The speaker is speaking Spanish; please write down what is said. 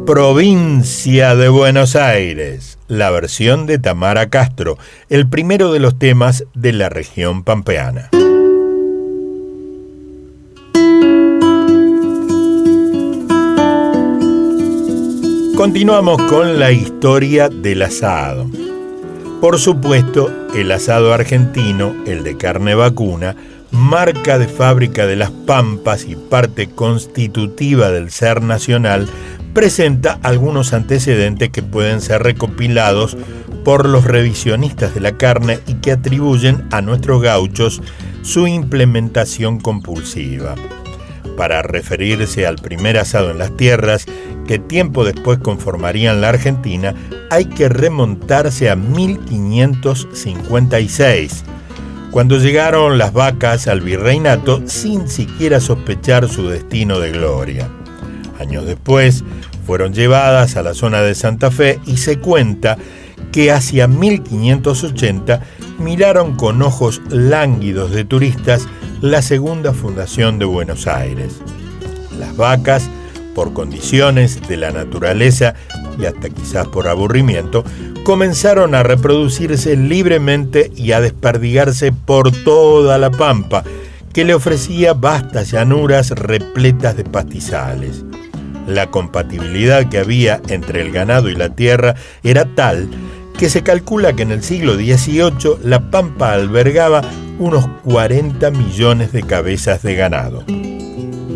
Provincia de Buenos Aires, la versión de Tamara Castro, el primero de los temas de la región pampeana. Continuamos con la historia del asado. Por supuesto, el asado argentino, el de carne vacuna, marca de fábrica de las Pampas y parte constitutiva del ser nacional, presenta algunos antecedentes que pueden ser recopilados por los revisionistas de la carne y que atribuyen a nuestros gauchos su implementación compulsiva. Para referirse al primer asado en las tierras, que tiempo después conformarían la Argentina, hay que remontarse a 1556, cuando llegaron las vacas al virreinato sin siquiera sospechar su destino de gloria. Años después fueron llevadas a la zona de Santa Fe y se cuenta que hacia 1580 miraron con ojos lánguidos de turistas la segunda fundación de Buenos Aires. Las vacas, por condiciones de la naturaleza y hasta quizás por aburrimiento, comenzaron a reproducirse libremente y a desperdigarse por toda la pampa, que le ofrecía vastas llanuras repletas de pastizales. La compatibilidad que había entre el ganado y la tierra era tal que se calcula que en el siglo XVIII la pampa albergaba unos 40 millones de cabezas de ganado.